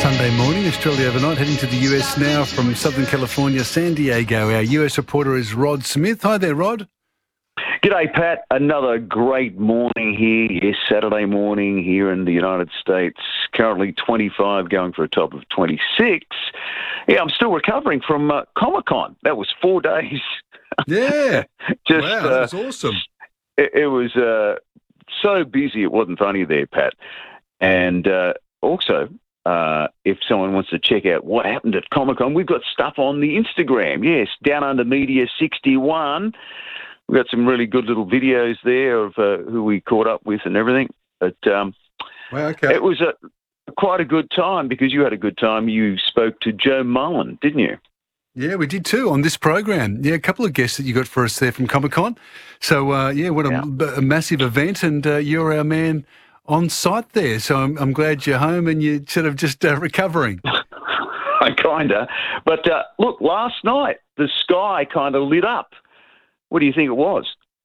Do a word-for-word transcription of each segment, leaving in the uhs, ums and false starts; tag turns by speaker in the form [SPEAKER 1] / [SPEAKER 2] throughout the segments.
[SPEAKER 1] Sunday morning, Australia overnight, heading to the U S now from Southern California, San Diego. Our U S reporter is Rod Smith. Hi there, Rod.
[SPEAKER 2] G'day, Pat. Another great morning here. Yes, Saturday morning here in the United States. Currently twenty-five, going for a top of twenty-six. Yeah, I'm still recovering from uh, Comic-Con. That was four days.
[SPEAKER 1] Yeah.
[SPEAKER 2] Just,
[SPEAKER 1] wow,
[SPEAKER 2] uh,
[SPEAKER 1] that was awesome.
[SPEAKER 2] It, it was uh, so busy it wasn't funny there, Pat. And uh, also, uh, if someone wants to check out what happened at Comic-Con, we've got stuff on the Instagram. Yes, Down Under Media sixty-one. We've got some really good little videos there of uh, who we caught up with and everything. But um,
[SPEAKER 1] wow, okay.
[SPEAKER 2] It was a, quite a good time because you had a good time. You spoke to Joe Mullen, didn't you?
[SPEAKER 1] Yeah, we did too on this program. Yeah, a couple of guests that you got for us there from Comic-Con. So, uh, yeah, what a,
[SPEAKER 2] Yeah.
[SPEAKER 1] a massive event, and uh, you're our man on site there. So I'm, I'm glad you're home and you're sort of just uh, recovering.
[SPEAKER 2] kind of. But uh, look, last night the sky kind of lit up. What do you think it was?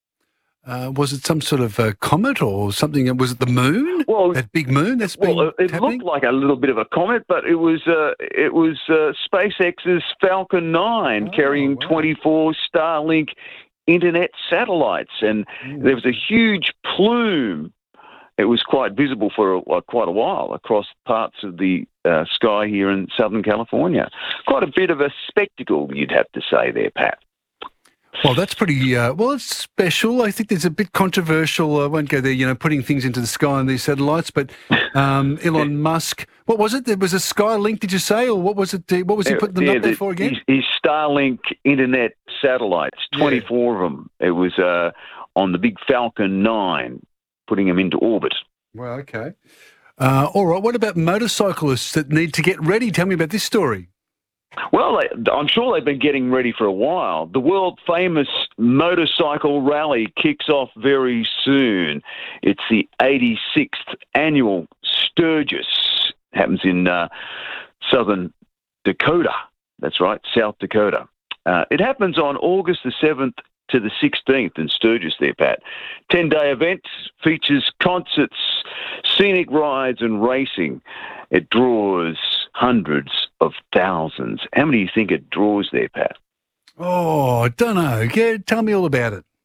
[SPEAKER 1] Uh, was it some sort of a comet or something? Was it the moon?
[SPEAKER 2] Well,
[SPEAKER 1] that big moon that's been
[SPEAKER 2] well, it
[SPEAKER 1] happening?
[SPEAKER 2] looked like a little bit of a comet, but it was uh, it was uh, SpaceX's Falcon nine
[SPEAKER 1] Oh,
[SPEAKER 2] carrying
[SPEAKER 1] wow.
[SPEAKER 2] twenty-four Starlink internet satellites, and
[SPEAKER 1] Mm.
[SPEAKER 2] there was a huge plume. It was quite visible for a, quite a while across parts of the uh, sky here in Southern California. Quite a bit of a spectacle, you'd have to say there, Pat.
[SPEAKER 1] Well, that's pretty, uh, well, it's special. I think there's a bit controversial. I won't go there, you know, putting things into the sky on these satellites, but um, Elon Musk, what was it? There was a Skylink, did you say? Or what was it? What was he putting them
[SPEAKER 2] Yeah,
[SPEAKER 1] up there
[SPEAKER 2] the-
[SPEAKER 1] for again?
[SPEAKER 2] His, his Starlink internet satellites, twenty-four of them. It was uh, on the big Falcon nine, putting them into orbit.
[SPEAKER 1] Well, okay. Uh, all right. What about motorcyclists that need to get ready? Tell me about this story.
[SPEAKER 2] Well, they, I'm sure they've been getting ready for a while. The world-famous motorcycle rally kicks off very soon. It's the eighty-sixth annual Sturgis. Happens in uh, southern Dakota. That's right, South Dakota. Uh, it happens on August the seventh to the sixteenth in Sturgis there, Pat. ten-day event, features concerts, scenic rides and racing. It draws hundreds of thousands. How many do you think it draws there, Pat?
[SPEAKER 1] Oh, I don't know. Yeah, tell me all about it.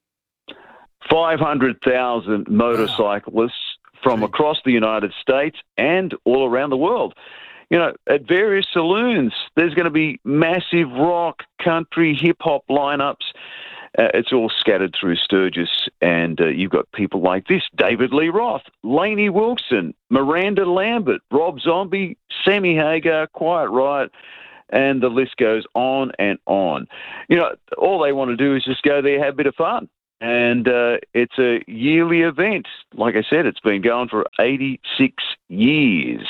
[SPEAKER 2] five hundred thousand motorcyclists from
[SPEAKER 1] Gee.
[SPEAKER 2] across the United States and all around the world. You know, at various saloons, there's going to be massive rock, country, hip-hop lineups. Uh, it's all scattered through Sturgis, and uh, you've got people like this: David Lee Roth, Lainey Wilson, Miranda Lambert, Rob Zombie, Sammy Hagar, Quiet Riot, and the list goes on and on. You know, all they want to do is just go there, have a bit of fun. And uh, it's a yearly event. Like I said, it's been going for eighty-six years.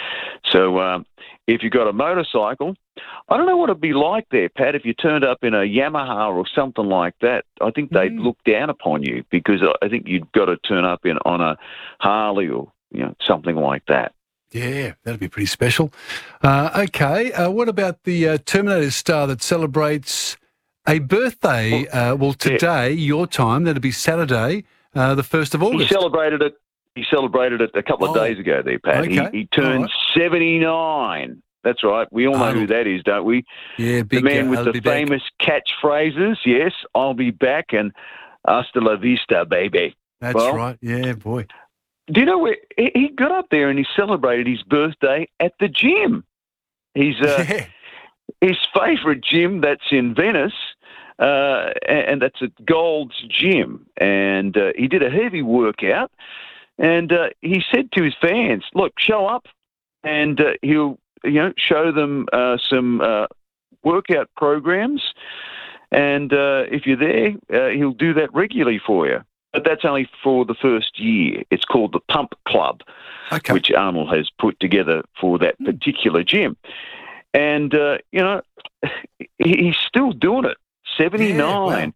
[SPEAKER 2] So um, if you've got a motorcycle, I don't know what it'd be like there, Pat, if you turned up in a Yamaha or something like that. I think they'd
[SPEAKER 1] Mm.
[SPEAKER 2] look down upon you because I think you've got to turn up in on a Harley or you know something like that.
[SPEAKER 1] Yeah, that'd be pretty special. Uh, okay, uh, what about the uh, Terminator star that celebrates a birthday? Uh, well, today, your time, that'd be Saturday, uh, the first of
[SPEAKER 2] He
[SPEAKER 1] August.
[SPEAKER 2] celebrated it. He celebrated it a couple of
[SPEAKER 1] Oh,
[SPEAKER 2] days ago there, Pat.
[SPEAKER 1] okay.
[SPEAKER 2] He, he turned
[SPEAKER 1] All right.
[SPEAKER 2] seventy-nine. That's right. We all know who
[SPEAKER 1] Arnold.
[SPEAKER 2] that is, don't we?
[SPEAKER 1] Yeah,
[SPEAKER 2] The
[SPEAKER 1] big.
[SPEAKER 2] man
[SPEAKER 1] uh,
[SPEAKER 2] with
[SPEAKER 1] I'll
[SPEAKER 2] the
[SPEAKER 1] be back.
[SPEAKER 2] famous catchphrases. Yes, I'll be back, and hasta la vista, baby.
[SPEAKER 1] That's
[SPEAKER 2] well,
[SPEAKER 1] right. Yeah, boy.
[SPEAKER 2] Do you know where he he got up there and he celebrated his birthday at the gym? He's uh,
[SPEAKER 1] yeah.
[SPEAKER 2] his favourite gym that's in Venice, uh, and, and that's at Gold's Gym. And uh, he did a heavy workout, and uh, he said to his fans, "Look, show up, and uh, he'll you know show them uh, some uh, workout programs, and uh, if you're there, uh, he'll do that regularly for you." But that's only for the first year. It's called the Pump Club,
[SPEAKER 1] Okay.
[SPEAKER 2] which Arnold has put together for that particular gym. And, uh, you know, he- he's still doing it, seventy-nine.
[SPEAKER 1] Yeah, wow.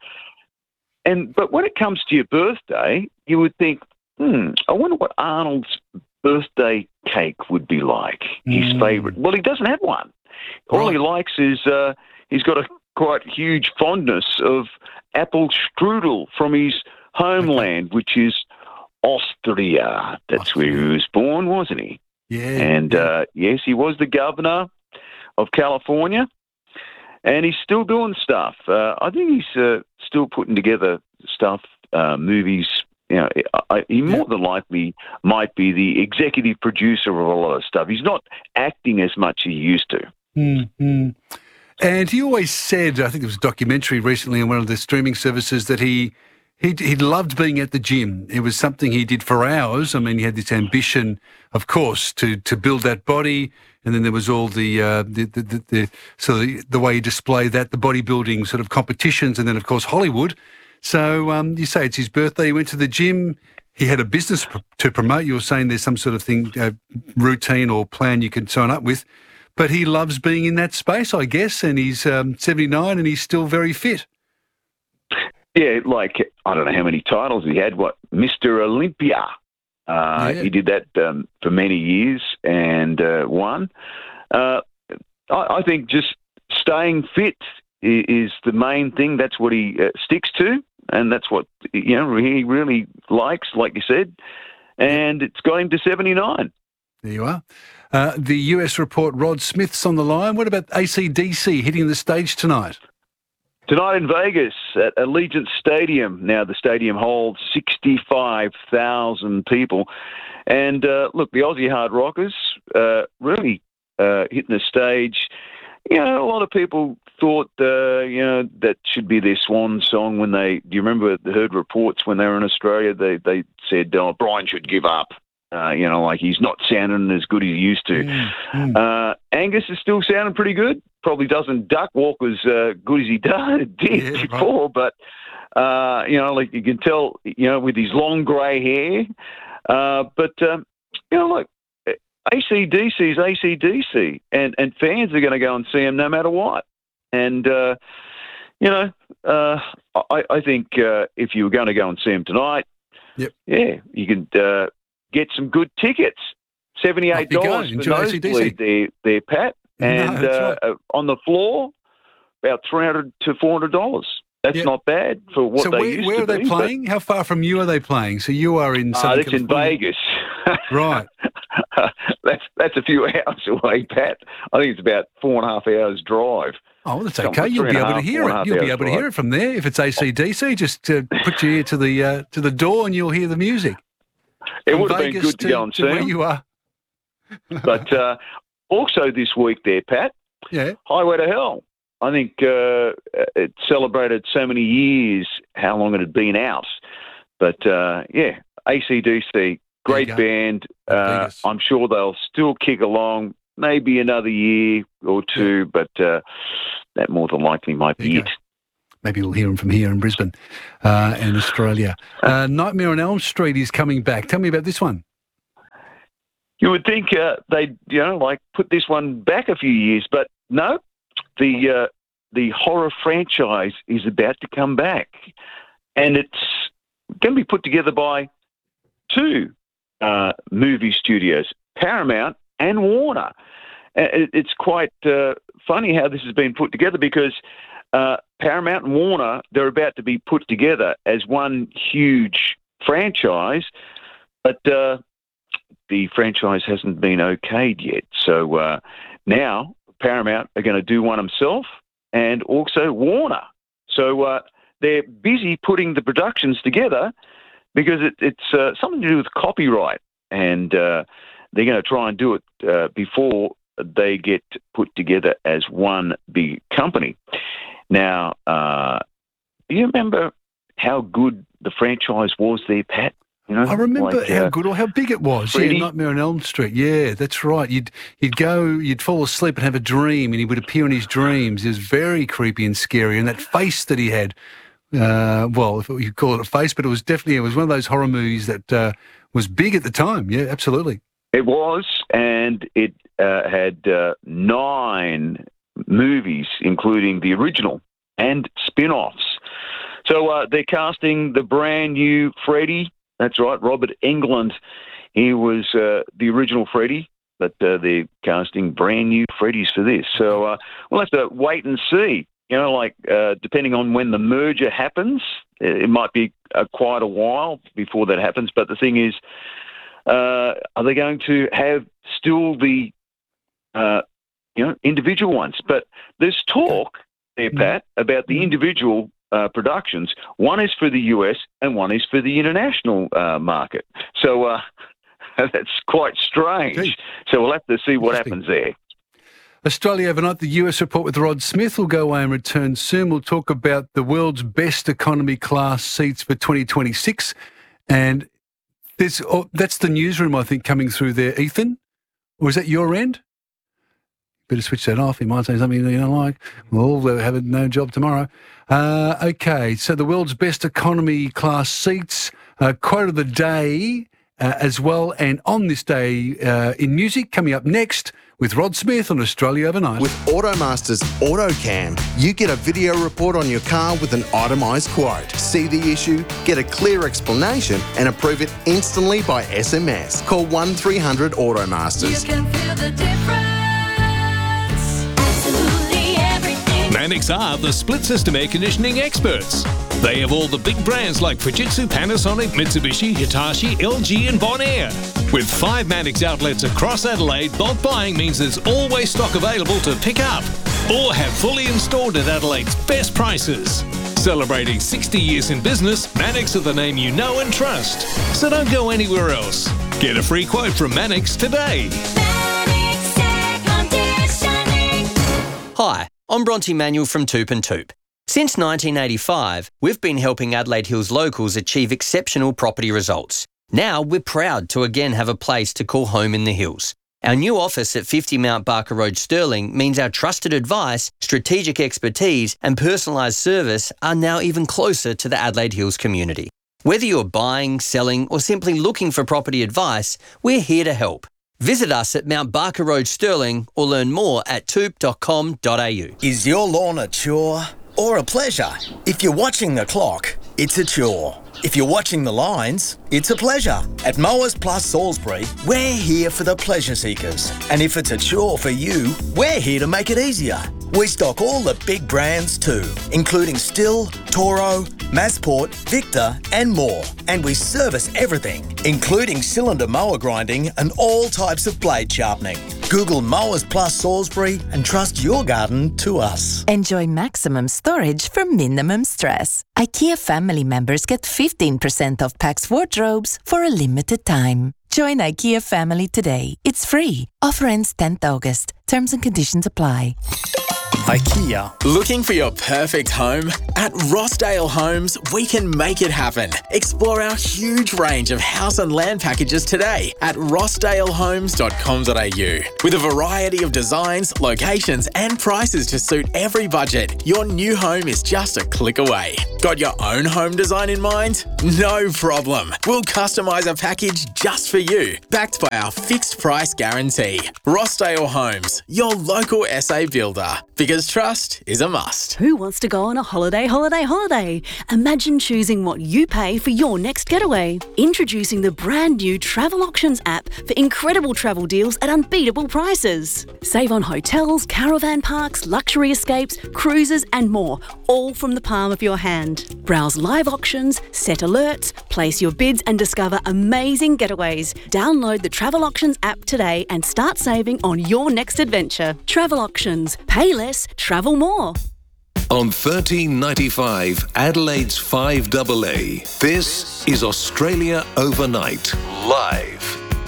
[SPEAKER 2] And But when it comes to your birthday, you would think, hmm, I wonder what Arnold's birthday cake would be like, his
[SPEAKER 1] Mm.
[SPEAKER 2] favourite. Well, he doesn't have one. All
[SPEAKER 1] Right.
[SPEAKER 2] he likes is uh, he's got a quite huge fondness of apple strudel from his homeland, which is Austria. That's where he
[SPEAKER 1] Austria.
[SPEAKER 2] was born, wasn't he?
[SPEAKER 1] Yeah.
[SPEAKER 2] And,
[SPEAKER 1] yeah.
[SPEAKER 2] uh, yes, he was the governor of California, and he's still doing stuff. Uh, I think he's uh, still putting together stuff, uh, movies. You know, I, he more than likely might be the executive producer of a lot of stuff. He's not acting as much as he used to.
[SPEAKER 1] Mm-hmm. And he always said, I think there was a documentary recently on one of the streaming services, that he he he loved being at the gym. It was something he did for hours. I mean, he had this ambition, of course, to to build that body, and then there was all the uh, the, the, the, the so the, the way he displayed that, the bodybuilding sort of competitions, and then of course Hollywood. So um, you say it's his birthday. He went to the gym. He had a business pr- to promote. You were saying there's some sort of thing, uh, routine or plan you can sign up with. But he loves being in that space, I guess, and he's um, seventy-nine and he's still very fit.
[SPEAKER 2] Yeah, like, I don't know how many titles he had. What, Mister Olympia. Uh,
[SPEAKER 1] Yeah.
[SPEAKER 2] He did that um, for many years and uh, won. Uh, I, I think just staying fit is, is the main thing. That's what he uh, sticks to, and that's what, you know, he really likes, like you said, and it's got him to seventy-nine.
[SPEAKER 1] There you are. Uh, the U S report, Rod Smith's on the line. What about A C D C hitting the stage tonight?
[SPEAKER 2] Tonight in Vegas at Allegiant Stadium. Now, the stadium holds sixty-five thousand people. And, uh, look, the Aussie Hard Rockers uh, really uh, hitting the stage. You know, a lot of people thought, uh, you know, that should be their swan song when they, do you remember, heard reports when they were in Australia? They, they said, oh, Brian should give up. Uh, you know, like he's not sounding as good as he used to.
[SPEAKER 1] Mm, mm.
[SPEAKER 2] Uh, Angus is still sounding pretty good. Probably doesn't duck walk as uh, good as he did, did
[SPEAKER 1] Yeah, right.
[SPEAKER 2] before, but, uh, you know, like you can tell, you know, with his long grey hair. Uh, but, um, you know, look, A C D C is A C D C, and, and fans are going to go and see him no matter what. And, uh, you know, uh, I, I think uh, if you were going to go and see him tonight,
[SPEAKER 1] Yep.
[SPEAKER 2] yeah, you could uh, get some good tickets. seventy-eight dollars
[SPEAKER 1] Off you go.
[SPEAKER 2] for
[SPEAKER 1] Enjoy A C D C.
[SPEAKER 2] nosebleed there, there, Pat.
[SPEAKER 1] No,
[SPEAKER 2] And
[SPEAKER 1] that's
[SPEAKER 2] uh,
[SPEAKER 1] right.
[SPEAKER 2] uh, on the floor, about three hundred to four hundred dollars. That's
[SPEAKER 1] Yep.
[SPEAKER 2] not bad for what
[SPEAKER 1] So
[SPEAKER 2] they
[SPEAKER 1] where,
[SPEAKER 2] used
[SPEAKER 1] where
[SPEAKER 2] to
[SPEAKER 1] are they
[SPEAKER 2] be, but-
[SPEAKER 1] playing? How far from you are they playing? So you are in
[SPEAKER 2] Uh,
[SPEAKER 1] Southern
[SPEAKER 2] that's in
[SPEAKER 1] California.
[SPEAKER 2] Vegas.
[SPEAKER 1] Right.
[SPEAKER 2] that's that's a few hours away, Pat. I think it's about four and a half hours drive.
[SPEAKER 1] Oh, well, that's
[SPEAKER 2] Something
[SPEAKER 1] okay. You'll
[SPEAKER 2] three
[SPEAKER 1] be
[SPEAKER 2] and a
[SPEAKER 1] able to
[SPEAKER 2] half,
[SPEAKER 1] hear
[SPEAKER 2] four and a
[SPEAKER 1] it.
[SPEAKER 2] half
[SPEAKER 1] You'll be
[SPEAKER 2] hours
[SPEAKER 1] able to hear
[SPEAKER 2] drive.
[SPEAKER 1] it from there. If it's A C D C, just uh, put your ear to the uh, to the door and you'll hear the music.
[SPEAKER 2] It
[SPEAKER 1] From
[SPEAKER 2] would have been
[SPEAKER 1] Vegas
[SPEAKER 2] good to, go and see
[SPEAKER 1] where
[SPEAKER 2] him.
[SPEAKER 1] you are.
[SPEAKER 2] But uh, also this week there, Pat,
[SPEAKER 1] Yeah.
[SPEAKER 2] Highway to Hell. I think uh, it celebrated so many years how long it had been out. But, uh, yeah, A C D C, great
[SPEAKER 1] go.
[SPEAKER 2] band.
[SPEAKER 1] At
[SPEAKER 2] Uh,
[SPEAKER 1] Vegas.
[SPEAKER 2] I'm sure they'll still kick along, maybe another year or two, but uh, that more than likely might
[SPEAKER 1] There
[SPEAKER 2] be
[SPEAKER 1] you
[SPEAKER 2] it.
[SPEAKER 1] go. Maybe we'll hear them from here in Brisbane uh, and Australia. Uh, Nightmare on Elm Street is coming back. Tell me about this one.
[SPEAKER 2] You would think uh, they'd, you know, like put this one back a few years, but no, the uh, the horror franchise is about to come back, and it's going to be put together by two uh, movie studios, Paramount and Warner. Uh, it- It's quite uh, funny how this has been put together because uh, Paramount and Warner, they're about to be put together as one huge franchise, but uh, the franchise hasn't been okayed yet. So uh, now Paramount are going to do one themselves and also Warner. So uh, they're busy putting the productions together because it, it's uh, something to do with copyright, and uh, they're going to try and do it uh, before they get put together as one big company. Now, uh, do you remember how good the franchise was there, Pat? You know,
[SPEAKER 1] I remember
[SPEAKER 2] like,
[SPEAKER 1] how
[SPEAKER 2] uh,
[SPEAKER 1] good or how big it was.
[SPEAKER 2] Freddy?
[SPEAKER 1] Yeah, Nightmare on Elm Street. Yeah, that's right. You'd you'd go, you'd fall asleep and have a dream, and he would appear in his dreams. It was very creepy and scary, and that face that he had. Uh, well, if you call it a face, but it was definitely it was one of those horror movies that uh, was big at the time. Yeah, absolutely.
[SPEAKER 2] It was, and it uh, had uh, nine movies, including the original and spin-offs. So uh, they're casting the brand new Freddy. That's right, Robert Englund. He was uh, the original Freddy, but uh, they're casting brand new Freddys for this. So uh, we'll have to wait and see. You know, like uh, depending on when the merger happens, it might be uh, quite a while before that happens. But the thing is, Uh, are they going to have still the, uh, you know, individual ones? But there's talk there, Pat, about the individual uh, productions. One is for the U S and one is for the international uh, market. So uh, that's quite strange.
[SPEAKER 1] Gee.
[SPEAKER 2] So we'll have to see what
[SPEAKER 1] Interesting.
[SPEAKER 2] happens there.
[SPEAKER 1] Australia overnight, the U S report with Rod Smith will go away and return soon. We'll talk about the world's best economy class seats for twenty twenty-six. And there's, oh, that's the newsroom, I think, coming through there, Ethan. Or is that your end? Better switch that off. He might say something you don't like. We'll all have a no job tomorrow. Uh, okay, so the world's best economy class seats, uh, quote of the day uh, as well. And on this day uh, in music, coming up next with Rod Smith on Australia Overnight.
[SPEAKER 3] With Automaster's AutoCam, you get a video report on your car with an itemised quote. See the issue, get a clear explanation and approve it instantly by S M S. Call one three hundred Automasters.
[SPEAKER 4] You can feel the difference. Absolutely everything.
[SPEAKER 5] Mannix are the split system air conditioning experts. They have all the big brands like Fujitsu, Panasonic, Mitsubishi, Hitachi, L G and Bonaire. With five Mannix outlets across Adelaide, bulk buying means there's always stock available to pick up or have fully installed at Adelaide's best prices. Celebrating sixty years in business, Mannix are the name you know and trust. So don't go anywhere else. Get a free quote from Mannix today.
[SPEAKER 4] Mannix Air Conditioning.
[SPEAKER 6] Hi, I'm Bronte Manuel from Toop and Toop. Since nineteen eighty-five, we've been helping Adelaide Hills locals achieve exceptional property results. Now we're proud to again have a place to call home in the hills. Our new office at fifty Mount Barker Road, Stirling, means our trusted advice, strategic expertise and personalised service are now even closer to the Adelaide Hills community. Whether you're buying, selling or simply looking for property advice, we're here to help. Visit us at Mount Barker Road, Stirling or learn more at toop dot com dot a u.
[SPEAKER 7] Is your lawn a chore or a pleasure? If you're watching the clock, it's a chore. If you're watching the lines, it's a pleasure. At Mowers Plus Salisbury, we're here for the pleasure seekers. And if it's a chore for you, we're here to make it easier. We stock all the big brands too, including Stihl, Toro, Masport, Victor and more. And we service everything, including cylinder mower grinding and all types of blade sharpening. Google Mowers Plus Salisbury and trust your garden to us.
[SPEAKER 8] Enjoy maximum storage for minimum stress. IKEA family members get fifteen percent off Pax wardrobes for a limited time. Join IKEA family today. It's free. Offer ends tenth August. Terms and conditions apply.
[SPEAKER 9] IKEA. Looking for your perfect home? At Rossdale Homes, we can make it happen. Explore our huge range of house and land packages today at rossdale homes dot com dot a u. With a variety of designs, locations and prices to suit every budget, your new home is just a click away. Got your own home design in mind? No problem. We'll customise a package just for you, backed by our fixed price guarantee. Rossdale Homes, your local S A builder. Because trust is a must.
[SPEAKER 10] Who wants to go on a holiday, holiday, holiday? Imagine choosing what you pay for your next getaway. Introducing the brand new Travel Auctions app for incredible travel deals at unbeatable prices. Save on hotels, caravan parks, luxury escapes, cruises and more, all from the palm of your hand. Browse live auctions, set alerts, place your bids and discover amazing getaways. Download the Travel Auctions app today and start saving on your next adventure. Travel Auctions. Pay less, travel more.
[SPEAKER 11] On thirteen ninety-five, Adelaide's five A A, this is Australia Overnight, live.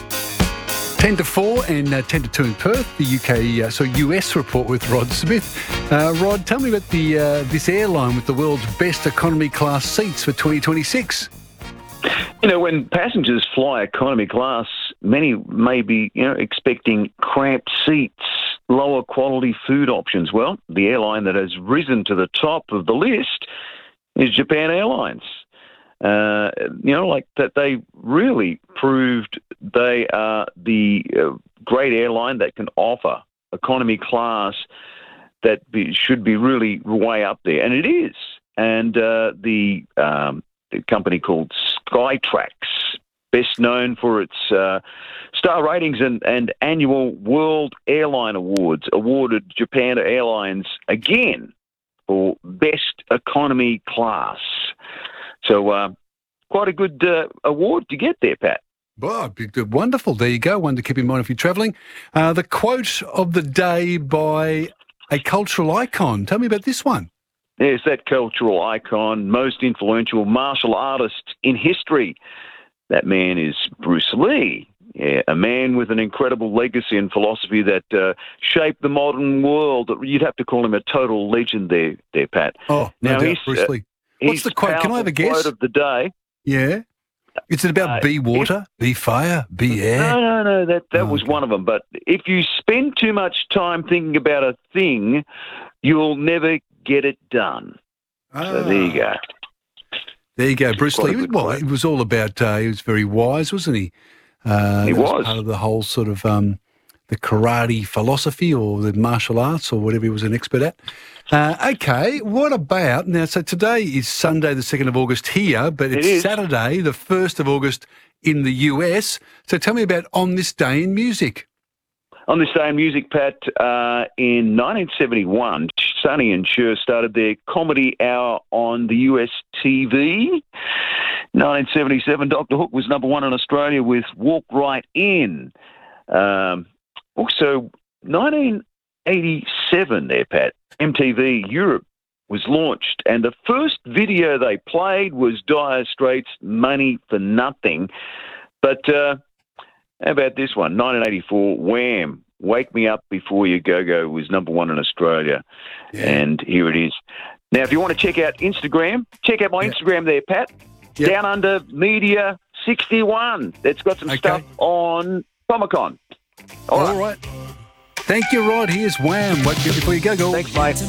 [SPEAKER 1] ten to four and uh, ten to two in Perth, the U K, uh, so U S report with Rod Smith. Uh, Rod, tell me about the uh, this airline with the world's best economy class seats for twenty twenty-six.
[SPEAKER 2] You know, when passengers fly economy class, many may be, you know, expecting cramped seats, lower quality food options. Well, the airline that has risen to the top of the list is Japan Airlines. Uh, you know, like that they really proved they are the uh, great airline that can offer economy class that be, should be really way up there. And it is. And uh, the, um, the company called Skytrax, best known for its uh, star ratings and, and annual World Airline Awards, awarded Japan Airlines again for best economy class. So uh, quite a good uh, award to get there, Pat.
[SPEAKER 1] Well, b- b- wonderful. There you go. One to keep in mind if you're travelling. Uh, the quote of the day by a cultural icon. Tell me about this one.
[SPEAKER 2] Yes, that cultural icon, most influential martial artist in history. That man is Bruce Lee. Yeah, a man with an incredible legacy and philosophy that uh, shaped the modern world. You'd have to call him a total legend there, there, Pat.
[SPEAKER 1] Oh, no
[SPEAKER 2] now,
[SPEAKER 1] doubt,
[SPEAKER 2] his,
[SPEAKER 1] Bruce Lee.
[SPEAKER 2] uh,
[SPEAKER 1] What's
[SPEAKER 2] his
[SPEAKER 1] the quote? Can I have a
[SPEAKER 2] powerful
[SPEAKER 1] guess?
[SPEAKER 2] Quote of the day.
[SPEAKER 1] Yeah. Is it about
[SPEAKER 2] Uh,
[SPEAKER 1] be water, be fire, be air?
[SPEAKER 2] No, no, no. That that
[SPEAKER 1] Oh,
[SPEAKER 2] was
[SPEAKER 1] okay.
[SPEAKER 2] one of them. But if you spend too much time thinking about a thing, you'll never get it done. So there you go.
[SPEAKER 1] There you go, Bruce
[SPEAKER 2] Quite a
[SPEAKER 1] Lee.
[SPEAKER 2] good
[SPEAKER 1] Well,
[SPEAKER 2] quote.
[SPEAKER 1] it was all about. Uh, he was very wise, wasn't he? Uh,
[SPEAKER 2] He
[SPEAKER 1] that
[SPEAKER 2] was.
[SPEAKER 1] part of the whole sort of um, the karate philosophy or the martial arts or whatever he was an expert at. Uh, okay, what about now? So today is Sunday, the second of August here, but
[SPEAKER 2] It
[SPEAKER 1] it's
[SPEAKER 2] is.
[SPEAKER 1] Saturday, the first of August in the U S. So tell me about On This Day in Music.
[SPEAKER 2] On this day in music, Pat, uh, in nineteen seventy-one, Sonny and Cher started their comedy hour on the U S T V. nineteen seventy-seven, Doctor Hook was number one in Australia with Walk Right In. Um, also, nineteen eighty-seven there, Pat, M T V Europe was launched, and the first video they played was Dire Straits' Money for Nothing. But uh, how about this one? nineteen eighty-four, Wham! Wake Me Up Before You Go-Go was number one in Australia.
[SPEAKER 1] Yeah.
[SPEAKER 2] And here it is. Now, if you want to check out Instagram, check out my
[SPEAKER 1] Yeah.
[SPEAKER 2] Instagram there, Pat.
[SPEAKER 1] Yep.
[SPEAKER 2] Down Under Media sixty-one. It's got some
[SPEAKER 1] Okay.
[SPEAKER 2] stuff on Comic-Con. All right.
[SPEAKER 1] All right. Thank you, Rod. Here's Wham! Wake Me Up Before You Go Go.
[SPEAKER 2] Thanks, mate.